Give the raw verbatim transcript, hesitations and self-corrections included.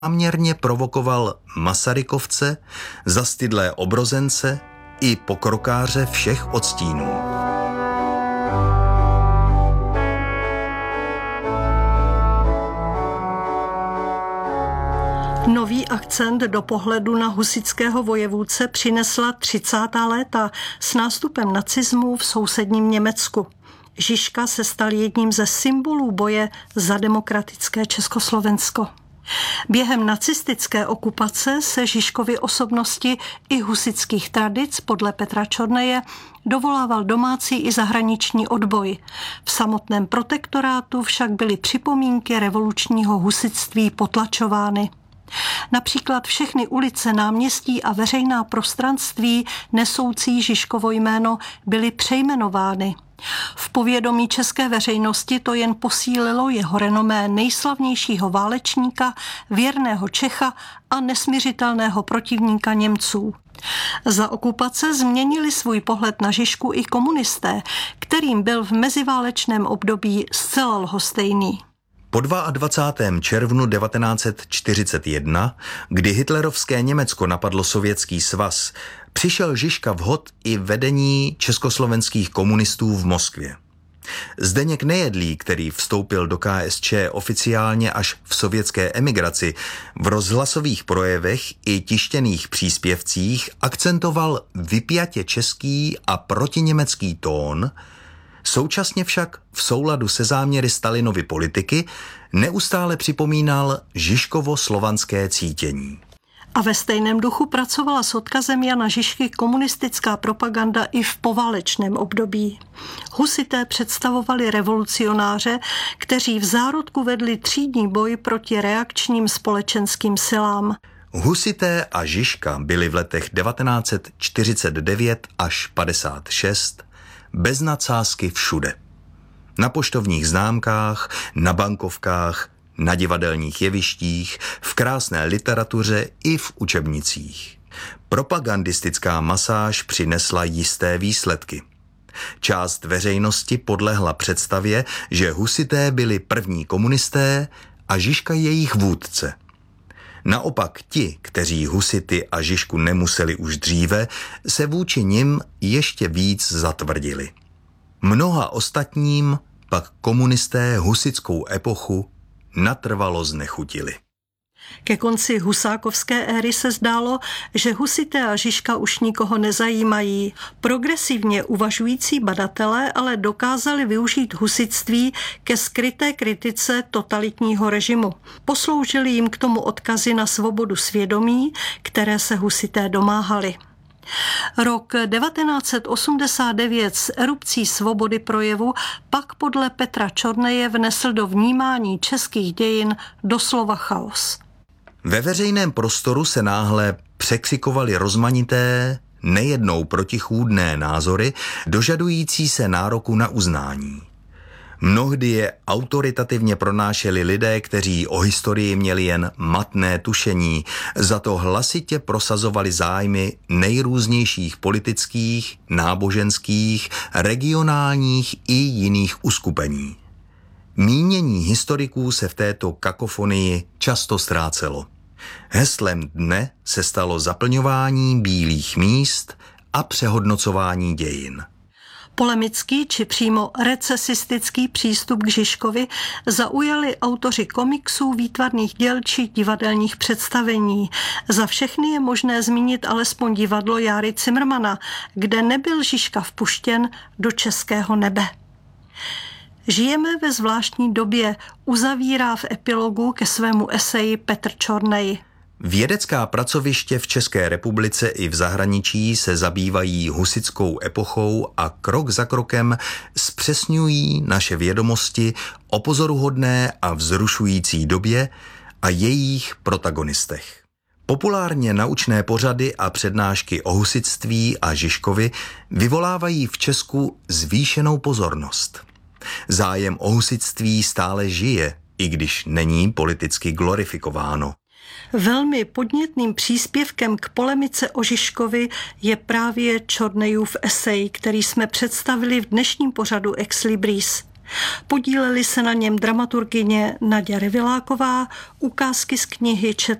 záměrně provokoval Masarykovce, zastydlé obrozence i pokrokáře všech odstínů. Nový akcent do pohledu na husitského vojevůdce přinesla třicátá léta s nástupem nacismu v sousedním Německu. Žižka se stal jedním ze symbolů boje za demokratické Československo. Během nacistické okupace se Žižkovy osobnosti i husitských tradic podle Petra Čorneje dovolával domácí i zahraniční odboj. V samotném protektorátu však byly připomínky revolučního husitství potlačovány. Například všechny ulice, náměstí a veřejná prostranství nesoucí Žižkovo jméno byly přejmenovány. V povědomí české veřejnosti to jen posílilo jeho renomé nejslavnějšího válečníka, věrného Čecha a nesmiřitelného protivníka Němců. Za okupace změnili svůj pohled na Žižku i komunisté, kterým byl v meziválečném období zcela lhostejný. Po dvacátého druhého června devatenáct set čtyřicet jedna, kdy hitlerovské Německo napadlo Sovětský svaz, přišel Žižka vhod i vedení československých komunistů v Moskvě. Zdeněk Nejedlý, který vstoupil do K S Č oficiálně až v sovětské emigraci, v rozhlasových projevech i tištěných příspěvcích akcentoval vypjatě český a protiněmecký tón. Současně však v souladu se záměry Stalinovy politiky neustále připomínal Žižkovo-slovanské cítění. A ve stejném duchu pracovala s odkazem Jana Žižky komunistická propaganda i v poválečném období. Husité představovali revolucionáře, kteří v zárodku vedli třídní boj proti reakčním společenským silám. Husité a Žižka byli v letech devatenáct set čtyřicet devět až padesát šest bez nadsázky všude. Na poštovních známkách, na bankovkách, na divadelních jevištích, v krásné literatuře i v učebnicích. Propagandistická masáž přinesla jisté výsledky. Část veřejnosti podlehla představě, že husité byli první komunisté a Žižka jejich vůdce. Naopak ti, kteří husity a Žižku nemuseli už dříve, se vůči nim ještě víc zatvrdili. Mnoha ostatním pak komunisté husitskou epochu natrvalo znechutili. Ke konci husákovské éry se zdálo, že husité a Žižka už nikoho nezajímají. Progresivně uvažující badatelé ale dokázali využít husitství ke skryté kritice totalitního režimu. Posloužili jim k tomu odkazy na svobodu svědomí, které se husité domáhali. Rok devatenáct set osmdesát devět s erupcí svobody projevu pak podle Petra Čorneje vnesl do vnímání českých dějin doslova chaos. Ve veřejném prostoru se náhle překřikovaly rozmanité, nejednou protichůdné názory, dožadující se nároku na uznání. Mnohdy je autoritativně pronášeli lidé, kteří o historii měli jen matné tušení, za to hlasitě prosazovali zájmy nejrůznějších politických, náboženských, regionálních i jiných uskupení. Mínění historiků se v této kakofonii často ztrácelo. Heslem dne se stalo zaplňování bílých míst a přehodnocování dějin. Polemický či přímo recesistický přístup k Žižkovi zaujali autoři komiksů, výtvarných děl či divadelních představení. Za všechny je možné zmínit alespoň divadlo Járy Cimrmana, kde nebyl Žižka vpuštěn do českého nebe. Žijeme ve zvláštní době, uzavírá v epilogu ke svému eseji Petr Čornej. Vědecká pracoviště v České republice i v zahraničí se zabývají husitskou epochou a krok za krokem zpřesňují naše vědomosti o pozoruhodné a vzrušující době a jejich protagonistech. Populárně naučné pořady a přednášky o husitství a Žižkovi vyvolávají v Česku zvýšenou pozornost. Zájem o husitství stále žije, i když není politicky glorifikováno. Velmi podnětným příspěvkem k polemice o Žižkovi je právě Čornejův esej, který jsme představili v dnešním pořadu Ex Libris. Podíleli se na něm dramaturgyně Naďa Reviláková, ukázky z knihy četl